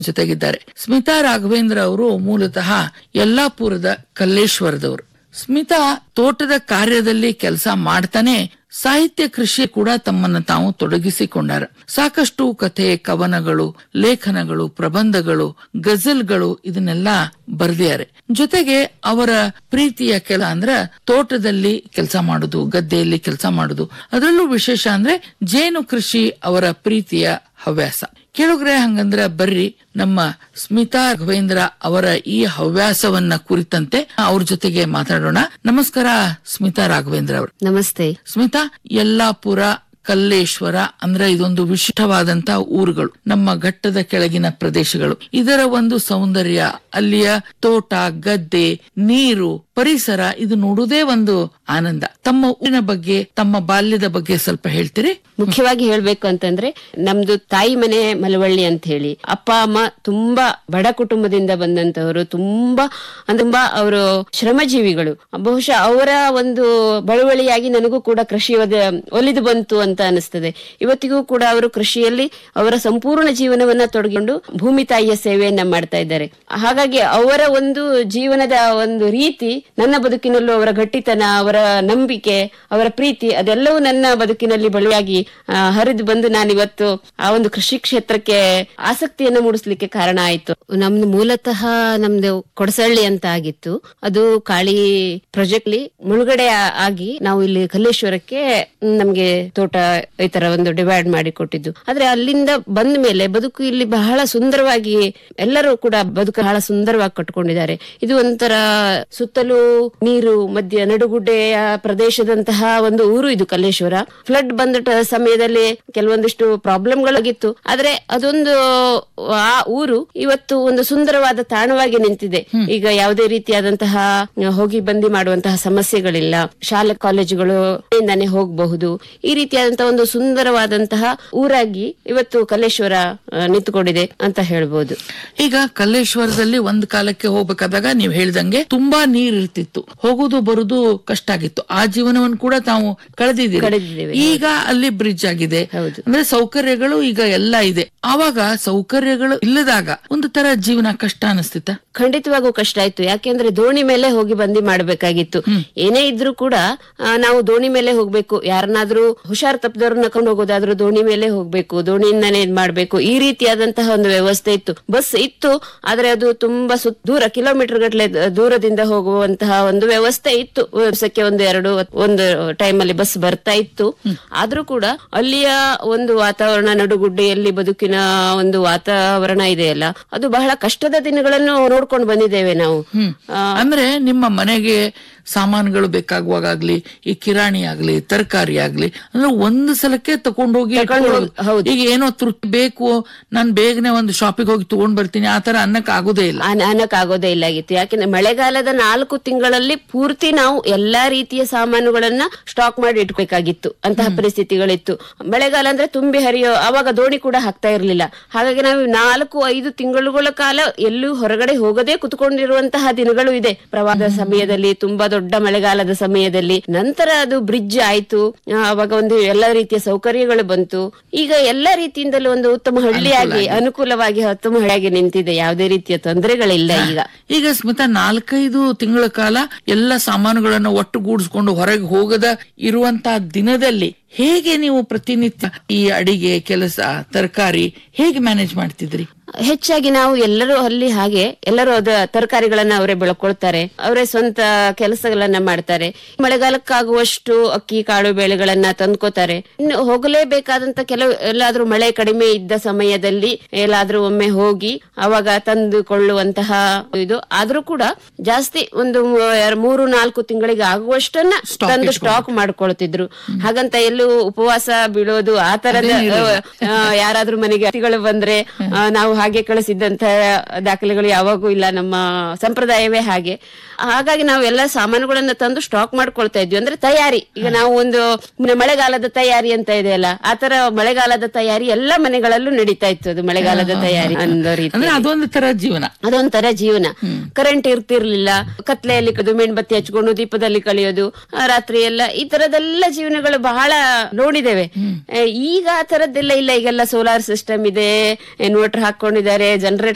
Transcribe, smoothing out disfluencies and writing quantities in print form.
ಜೊತೆಗಿದ್ದಾರೆ. ಸ್ಮಿತಾ ರಾಘವೇಂದ್ರ ಅವರು ಮೂಲತಃ ಯಲ್ಲಾಪುರದ ಕಲ್ಲೇಶ್ವರದವರು. ಸ್ಮಿತಾ ತೋಟದ ಕಾರ್ಯದಲ್ಲಿ ಕೆಲಸ ಮಾಡ್ತಾನೆ ಸಾಹಿತ್ಯ ಕೃಷಿ ಕೂಡ ತಮ್ಮನ್ನ ತಾವು ತೊಡಗಿಸಿಕೊಂಡಾರ. ಸಾಕಷ್ಟು ಕಥೆ, ಕವನಗಳು, ಲೇಖನಗಳು, ಪ್ರಬಂಧಗಳು, ಗಜಲ್ಗಳು ಇದನ್ನೆಲ್ಲ ಬರೆದಿದ್ದಾರೆ. ಜೊತೆಗೆ ಅವರ ಪ್ರೀತಿಯ ಕೆಲ ಅಂದ್ರ ತೋಟದಲ್ಲಿ ಕೆಲಸ ಮಾಡುದು, ಗದ್ದೆಯಲ್ಲಿ ಕೆಲಸ ಮಾಡುದು. ಅದರಲ್ಲೂ ವಿಶೇಷ ಅಂದ್ರೆ ಜೇನು ಕೃಷಿ ಅವರ ಪ್ರೀತಿಯ ಹವ್ಯಾಸ. ಕೇಳುಗ್ರೆ ಹಂಗಂದ್ರ ಬರ್ರಿ ನಮ್ಮ ಸ್ಮಿತಾ ರಾಘವೇಂದ್ರ ಅವರ ಈ ಹವ್ಯಾಸವನ್ನ ಕುರಿತಂತೆ ಅವ್ರ ಜೊತೆಗೆ ಮಾತಾಡೋಣ. ನಮಸ್ಕಾರ ಸ್ಮಿತಾ ರಾಘವೇಂದ್ರ ಅವರು. ನಮಸ್ತೆ. ಸ್ಮಿತಾ, ಯಲ್ಲಾಪುರ, ಕಲ್ಲೇಶ್ವರ ಅಂದ್ರೆ ಇದೊಂದು ವಿಶಿಷ್ಟವಾದಂತ ಊರುಗಳು, ನಮ್ಮ ಘಟ್ಟದ ಕೆಳಗಿನ ಪ್ರದೇಶಗಳು. ಇದರ ಒಂದು ಸೌಂದರ್ಯ, ಅಲ್ಲಿಯ ತೋಟ, ಗದ್ದೆ, ನೀರು, ಪರಿಸರ, ಇದು ನೋಡುವುದೇ ಒಂದು ಆನಂದ. ತಮ್ಮ ಊರಿನ ಬಗ್ಗೆ, ತಮ್ಮ ಬಾಲ್ಯದ ಬಗ್ಗೆ ಸ್ವಲ್ಪ ಹೇಳ್ತೀರಿ? ಮುಖ್ಯವಾಗಿ ಹೇಳ್ಬೇಕು ಅಂತಂದ್ರೆ, ನಮ್ದು ತಾಯಿ ಮನೆ ಮಲವಳ್ಳಿ ಅಂತ ಹೇಳಿ. ಅಪ್ಪ ಅಮ್ಮ ತುಂಬಾ ಬಡ ಕುಟುಂಬದಿಂದ ಬಂದಂತವರು, ತುಂಬಾ ಅವರು ಶ್ರಮಜೀವಿಗಳು. ಬಹುಶಃ ಅವರ ಒಂದು ಬಳುವಳಿಯಾಗಿ ನನಗೂ ಕೂಡ ಕೃಷಿ ಒಲಿದು ಬಂತು ಅಂತ ಅನಿಸ್ತದೆ. ಇವತ್ತಿಗೂ ಕೂಡ ಅವರು ಕೃಷಿಯಲ್ಲಿ ಅವರ ಸಂಪೂರ್ಣ ಜೀವನವನ್ನ ತೊಡಗಿಕೊಂಡು ಭೂಮಿ ತಾಯಿಯ ಸೇವೆಯನ್ನ ಮಾಡ್ತಾ ಇದ್ದಾರೆ. ಹಾಗಾಗಿ ಅವರ ಒಂದು ಜೀವನದ ಒಂದು ರೀತಿ ನನ್ನ ಬದುಕಿನಲ್ಲೂ, ಅವರ ಗಟ್ಟಿತನ, ಅವರ ನಂಬಿಕೆ, ಅವರ ಪ್ರೀತಿ, ಅದೆಲ್ಲವೂ ನನ್ನ ಬದುಕಿನಲ್ಲಿ ಬಳುವಾಗಿ ಹರಿದು ಬಂದು ನಾನಿವತ್ತು ಆ ಒಂದು ಕೃಷಿ ಕ್ಷೇತ್ರಕ್ಕೆ ಆಸಕ್ತಿಯನ್ನ ಮೂಡಿಸ್ಲಿಕ್ಕೆ ಕಾರಣ ಆಯ್ತು. ನಮ್ದು ಮೂಲತಃ ನಮ್ದು ಕೊಡಸಳ್ಳಿ ಅಂತ ಆಗಿತ್ತು. ಅದು ಕಾಳಿ ಪ್ರಾಜೆಕ್ಟ್ ಲಿ ಮುಳುಗಡೆ ಆಗಿ ನಾವು ಇಲ್ಲಿ ಕಲ್ಲೇಶ್ವರಕ್ಕೆ ನಮ್ಗೆ ತೋಟ ಈ ತರ ಒಂದು ಡಿವೈಡ್ ಮಾಡಿ ಕೊಟ್ಟಿದ್ದು. ಆದ್ರೆ ಅಲ್ಲಿಂದ ಬಂದ ಮೇಲೆ ಬದುಕು ಇಲ್ಲಿ ಬಹಳ ಸುಂದರವಾಗಿ, ಎಲ್ಲರೂ ಕೂಡ ಬದುಕು ಬಹಳ ಸುಂದರವಾಗಿ ಕಟ್ಕೊಂಡಿದ್ದಾರೆ. ಇದು ಒಂಥರ ಸುತ್ತಲೂ ನೀರು, ಮಧ್ಯ ನಡುಗುಡ್ಡೆಯ ಪ್ರದೇಶದಂತಹ ಒಂದು ಊರು ಇದು ಕಲ್ಲೇಶ್ವರ. ಫ್ಲಡ್ ಬಂದ ಸಮಯದಲ್ಲಿ ಕೆಲವೊಂದಿಷ್ಟು ಪ್ರಾಬ್ಲಮ್ಗಳಾಗಿತ್ತು. ಆದ್ರೆ ಅದೊಂದು ಆ ಊರು ಇವತ್ತು ಒಂದು ಸುಂದರವಾದ ತಾಣವಾಗಿ ನಿಂತಿದೆ. ಈಗ ಯಾವುದೇ ರೀತಿಯಾದಂತಹ ಹೋಗಿ ಬಂದಿ ಮಾಡುವಂತಹ ಸಮಸ್ಯೆಗಳಿಲ್ಲ. ಶಾಲಾ ಕಾಲೇಜುಗಳು ಇಂದಾನೆ ಹೋಗಬಹುದು. ಈ ರೀತಿಯಾದಂತಹ ಒಂದು ಸುಂದರವಾದಂತಹ ಊರಾಗಿ ಇವತ್ತು ಕಲ್ಲೇಶ್ವರ ನಿಂತುಕೊಂಡಿದೆ ಅಂತ ಹೇಳ್ಬೋದು. ಈಗ ಕಲ್ಲೇಶ್ವರದಲ್ಲಿ ಒಂದ್ ಕಾಲಕ್ಕೆ ಹೋಗ್ಬೇಕಾದಾಗ ನೀವು ಹೇಳ್ದಂಗೆ ತುಂಬಾ ನೀರ್ ಇರ್ತಿತ್ತು, ಹೋಗುದು ಬರುದು ಕಷ್ಟ ಆಗಿತ್ತು. ಆ ಜೀವನವನ್ನು ಕೂಡ ತಾವು ಕಳೆದಿದ್ದೀವಿ. ಈಗ ಅಲ್ಲಿ ಬ್ರಿಡ್ಜ್ ಆಗಿದೆ, ಅಂದ್ರೆ ಸೌಕರ್ಯಗಳು ಈಗ ಎಲ್ಲ ಇದೆ. ಆವಾಗ ಸೌಕರ್ಯಗಳು ಇಲ್ಲದಾಗ ಒಂದು ತರ ಜೀವನ ಕಷ್ಟ ಅನಿಸ್ತಿತ್ತ? ಖಂಡಿತವಾಗೂ ಕಷ್ಟ ಆಯ್ತು. ಯಾಕೆಂದ್ರೆ ದೋಣಿ ಮೇಲೆ ಹೋಗಿ ಬಂದಿ ಮಾಡ್ಬೇಕಾಗಿತ್ತು. ಏನೇ ಇದ್ರೂ ಕೂಡ ನಾವು ದೋಣಿ ಮೇಲೆ ಹೋಗ್ಬೇಕು. ಯಾರನ್ನಾದ್ರೂ ಹುಷಾರ್ ತಪ್ಪದವ್ರನ್ನ ಕರ್ಕೊಂಡು ಹೋಗೋದಾದ್ರೂ ದೋಣಿ ಮೇಲೆ ಹೋಗ್ಬೇಕು, ದೋಣಿಯಿಂದಾನೇ ಇದ್ ಮಾಡ್ಬೇಕು. ಈ ರೀತಿಯಾದಂತಹ ಒಂದು ವ್ಯವಸ್ಥೆ ಇತ್ತು. ಬಸ್ ಇತ್ತು, ಆದ್ರೆ ಅದು ತುಂಬಾ ದೂರ, ಕಿಲೋಮೀಟರ್ ಗಟ್ಟಲೆ ದೂರದಿಂದ ಹೋಗುವಂತಹ ಒಂದು ವ್ಯವಸ್ಥೆ ಇತ್ತು. ವರ್ಷಕ್ಕೆ ಒಂದು ಟೈಮ್ ಅಲ್ಲಿ ಬಸ್ ಬರ್ತಾ ಇತ್ತು. ಆದ್ರೂ ಕೂಡ ಅಲ್ಲಿಯ ಒಂದು ವಾತಾವರಣ, ನಡುಗುಡ್ಡೆಯಲ್ಲಿ ಬದುಕಿನ ಒಂದು ವಾತಾವರಣ ಇದೆಯಲ್ಲ, ಅದು ಬಹಳ ಕಷ್ಟದ ದಿನಗಳನ್ನು ನೋಡ್ಕೊಂಡು ಬಂದಿದ್ದೇವೆ ನಾವು. ಅಂದ್ರೆ ನಿಮ್ಮ ಮನೆಗೆ ಸಾಮಾನುಗಳು ಬೇಕಾಗುವಾಗ್ಲಿ, ಈ ಕಿರಾಣಿ ಆಗ್ಲಿ, ತರಕಾರಿ ಆಗ್ಲಿ, ಅಂದ್ರೆ ಒಂದು ಸಲಕ್ಕೆ ತಕೊಂಡೋಗಿ, ಈಗ ಏನೋ ತೃಪ್ತಿ ಬೇಕು, ನಾನ್ ಬೇಗನೆ ಒಂದು ಶಾಪಿಗೆ ಹೋಗಿ ತಗೊಂಡ್ ಬರ್ತೀನಿ, ಆತರ ಅನ್ನಕ್ ಆಗೋದೇ ಇಲ್ಲ ಆಗಿತ್ತು. ಯಾಕೆಂದ್ರೆ ಮಳೆಗಾಲದ 4 ತಿಂಗಳಲ್ಲಿ ಪೂರ್ತಿ ನಾವು ಎಲ್ಲಾ ರೀತಿಯ ಸಾಮಾನುಗಳನ್ನ ಸ್ಟಾಕ್ ಮಾಡಿ ಇಟ್ಬೇಕಾಗಿತ್ತು. ಅಂತಹ ಪರಿಸ್ಥಿತಿಗಳಿತ್ತು. ಮಳೆಗಾಲ ಅಂದ್ರೆ ತುಂಬಿ ಹರಿಯೋ, ಅವಾಗ ದೋಣಿ ಕೂಡ ಹಾಕ್ತಾ ಇರ್ಲಿಲ್ಲ. ಹಾಗಾಗಿ ನಾವು 4-5 ತಿಂಗಳುಗಳ ಕಾಲ ಎಲ್ಲೂ ಹೊರಗಡೆ ಹೋಗದೆ ಕುತ್ಕೊಂಡಿರುವಂತಹ ದಿನಗಳು ಇದೆ. ಪ್ರವಾಹದ ಸಮಯದಲ್ಲಿ, ತುಂಬಾ ದೊಡ್ಡ ಮಳೆಗಾಲದ ಸಮಯದಲ್ಲಿ. ನಂತರ ಅದು ಬ್ರಿಡ್ಜ್ ಆಯ್ತು. ಅವಾಗ ಒಂದು ಎಲ್ಲಾ ರೀತಿಯ ಸೌಕರ್ಯಗಳು ಬಂತು. ಈಗ ಎಲ್ಲಾ ರೀತಿಯಿಂದಲೂ ಒಂದು ಉತ್ತಮ ಹಳ್ಳಿಯಾಗಿ, ಅನುಕೂಲವಾಗಿ, ಉತ್ತಮ ಹಳ್ಳಿಯಾಗಿ ನಿಂತಿದೆ. ಯಾವುದೇ ರೀತಿಯ ತೊಂದರೆಗಳಿಲ್ಲ. ಈಗ ಸ್ಮಿತಾ 4-5 ತಿಂಗಳ ಕಾಲ ಎಲ್ಲ ಸಾಮಾನುಗಳನ್ನು ಒಟ್ಟುಗೂಡಿಸ್ಕೊಂಡು ಹೊರಗೆ ಹೋಗದ ಇರುವಂತಹ ದಿನದಲ್ಲಿ ಹೇಗೆ ನೀವು ಪ್ರತಿನಿತ್ಯ ಈ ಅಡಿಗೆ ಕೆಲಸ, ತರಕಾರಿ ಹೇಗೆ ಮ್ಯಾನೇಜ್ ಮಾಡ್ತಿದ್ರಿ? ಹೆಚ್ಚಾಗಿ ನಾವು ಎಲ್ಲರೂ ಎಲ್ಲರೂ ತರಕಾರಿಗಳನ್ನ ಅವರೇ ಬೆಳ್ಕೊಳ್ತಾರೆ, ಅವರೇ ಸ್ವಂತ ಕೆಲಸಗಳನ್ನ ಮಾಡ್ತಾರೆ. ಮಳೆಗಾಲಕ್ಕಾಗುವಷ್ಟು ಅಕ್ಕಿ ಕಾಳು ಬೇಳೆಗಳನ್ನ ತಂದ್ಕೋತಾರೆ. ಇನ್ನು ಹೋಗಲೇಬೇಕಾದಂತ ಎಲ್ಲಾದ್ರೂ ಮಳೆ ಕಡಿಮೆ ಇದ್ದ ಸಮಯದಲ್ಲಿ ಎಲ್ಲಾದ್ರೂ ಒಮ್ಮೆ ಹೋಗಿ ಅವಾಗ ತಂದುಕೊಳ್ಳುವಂತಹ ಇದು. ಆದ್ರೂ ಕೂಡ ಜಾಸ್ತಿ ಒಂದು 3-4 ತಿಂಗಳಿಗೆ ಆಗುವಷ್ಟನ್ನ ತಂದು ಸ್ಟಾಕ್ ಮಾಡ್ಕೊಳ್ತಿದ್ರು. ಹಾಗಂತ ಎಲ್ಲೂ ಉಪವಾಸ ಬೀಳೋದು ಆ ತರದ ಯಾರಾದ್ರೂ ಮನೆಗೆ ಅತಿಥಿಗಳು ಬಂದ್ರೆ ನಾವು ಹಾಗೆ ಕಳಿಸಿದ್ದಂತ ದಾಖಲೆಗಳು ಯಾವಾಗೂ ಇಲ್ಲ. ನಮ್ಮ ಸಂಪ್ರದಾಯವೇ ಹಾಗೆ. ಹಾಗಾಗಿ ನಾವು ಎಲ್ಲ ಸಾಮಾನುಗಳನ್ನ ತಂದು ಸ್ಟಾಕ್ ಮಾಡ್ಕೊಳ್ತಾ ಇದ್ವಿ. ಅಂದ್ರೆ ತಯಾರಿ, ಈಗ ನಾವು ಒಂದು ಮಳೆಗಾಲದ ತಯಾರಿ ಅಂತ ಇದೆಯಲ್ಲ, ಆತರ ಮಳೆಗಾಲದ ತಯಾರಿ ಎಲ್ಲ ಮನೆಗಳಲ್ಲೂ ನಡೀತಾ ಇತ್ತು. ಅದು ಮಳೆಗಾಲದ ತಯಾರಿ ಅನ್ನೋ ರೀತಿ. ಅದೊಂಥರ ಜೀವನ. ಕರೆಂಟ್ ಇರ್ತಿರ್ಲಿಲ್ಲ, ಕತ್ಲೆಯಲ್ಲಿ ಮೇಣಬತ್ತಿ ಹಚ್ಕೊಂಡು ದೀಪದಲ್ಲಿ ಕಳೆಯೋದು, ರಾತ್ರಿ ಎಲ್ಲ ಈ ತರದೆಲ್ಲ ಜೀವನಗಳು ಬಹಳ ನೋಡಿದ್ದೇವೆ. ಈಗ ಆ ತರದ್ದೆಲ್ಲ ಇಲ್ಲ. ಈಗೆಲ್ಲ ಸೋಲಾರ್ ಸಿಸ್ಟಮ್ ಇದೆ, ಇನ್ವರ್ಟರ್ ಹಾಕೊಂಡಿದ್ದಾರೆ, ಜನರೇಟರ್